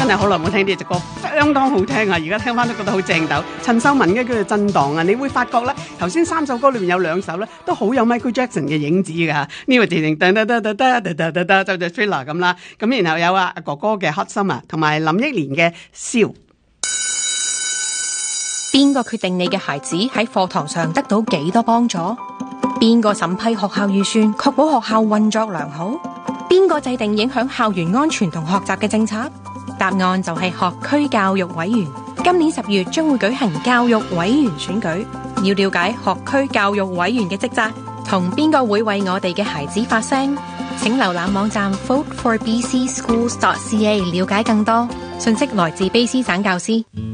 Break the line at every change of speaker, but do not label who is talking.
真係好耐冇聽呢隻歌，相當好聽啊！而家聽翻都覺得好正斗。陳秀雯嘅叫做震盪啊，你會發覺咧，頭先3首歌裏面有2首咧，都好有 Michael Jackson 嘅影子㗎。呢個自然噔噔噔噔噔噔噔噔就 Thriller 咁啦。咁然後有阿哥哥嘅 Hot Summer 同埋林憶蓮嘅笑。
邊個決定你嘅孩子喺課堂上得到幾多幫助？邊個審批學校預算，確保學校運作良好？邊個制定影響校園安全同學習嘅政策？答案就係學區教育委員。今年10月將會舉行教育委員選舉，要了解學區教育委員嘅職責，同邊個會為我哋嘅孩子發聲？請瀏覽網站 voteforbcschools.ca 了解更多。信息來自卑詩省教師。